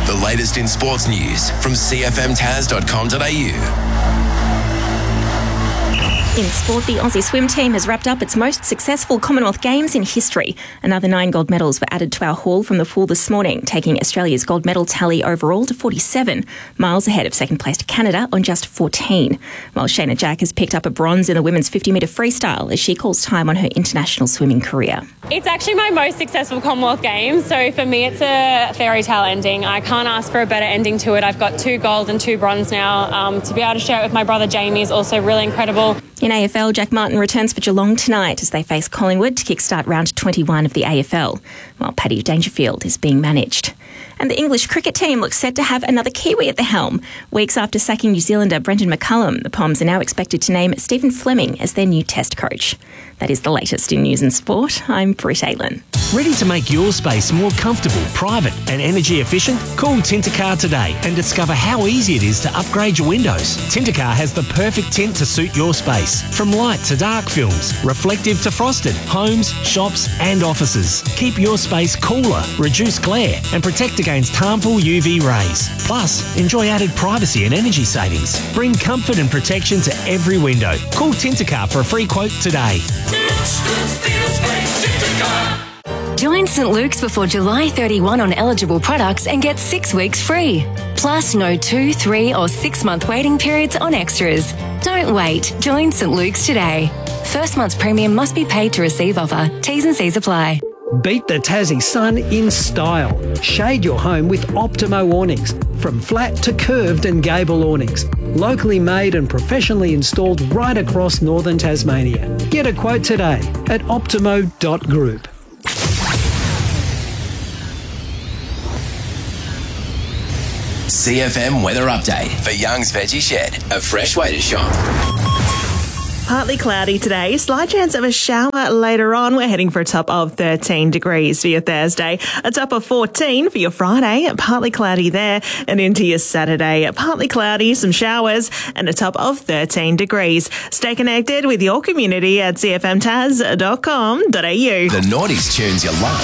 The latest in sports news from cfmtaz.com.au. In sport, the Aussie swim team has wrapped up its most successful Commonwealth Games in history. Another 9 gold medals were added to our haul from the pool this morning, taking Australia's gold medal tally overall to 47, miles ahead of second-placed Canada on just 14. While Shayna Jack has picked up a bronze in the women's 50-metre freestyle as she calls time on her international swimming career. It's actually my most successful Commonwealth Games, so for me it's a fairy tale ending. I can't ask for a better ending to it. I've got 2 gold and 2 bronze now. To be able to share it with my brother Jamie is also really incredible. In AFL, Jack Martin returns for Geelong tonight as they face Collingwood to kickstart round 21 of the AFL, while Paddy Dangerfield is being managed. And the English cricket team looks set to have another Kiwi at the helm. Weeks after sacking New Zealander Brendan McCullum, the Poms are now expected to name Stephen Fleming as their new Test coach. That is the latest in news and sport. I'm Britt Aitlin. Ready to make your space more comfortable, private and energy efficient? Call Tintercar today and discover how easy it is to upgrade your windows. Tintercar has the perfect tint to suit your space. From light to dark films, reflective to frosted, homes, shops and offices. Keep your space cooler, reduce glare and protect against harmful UV rays. Plus, enjoy added privacy and energy savings. Bring comfort and protection to every window. Call Tintercar for a free quote today. Join St Luke's before July 31 on eligible products and get 6 weeks free. Plus no 2, 3 or 6 month waiting periods on extras. Don't wait. Join St Luke's today. First month's premium must be paid to receive offer. T's and C's apply. Beat the Tassie sun in style. Shade your home with Optimo awnings. From flat to curved and gable awnings. Locally made and professionally installed right across northern Tasmania. Get a quote today at optimo.group. CFM weather update for Young's Veggie Shed, a fresh way to shop. Partly cloudy today, slight chance of a shower later on. We're heading for a top of 13 degrees for your Thursday, a top of 14 for your Friday, partly cloudy there, and into your Saturday, partly cloudy, some showers, and a top of 13 degrees. Stay connected with your community at cfmtaz.com.au. The Naughties tunes you love